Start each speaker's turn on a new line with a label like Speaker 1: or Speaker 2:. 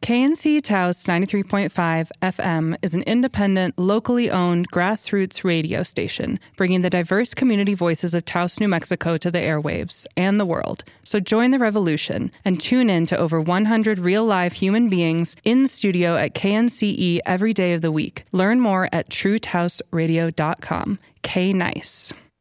Speaker 1: KNC Taos 93.5 FM is an independent, locally owned grassroots radio station, bringing the diverse community voices of Taos, New Mexico to the airwaves and the world. So join the revolution and tune in to over 100 real-live human beings in studio at KNCE every day of the week. Learn more at TrueTaosRadio.com. K-Nice.